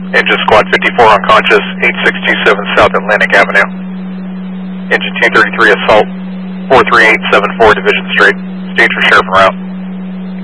Engine Squad 54 unconscious, 8627 South Atlantic Avenue. Engine 233 Assault, 43874 Division Straight. Stage for Sheriff en route.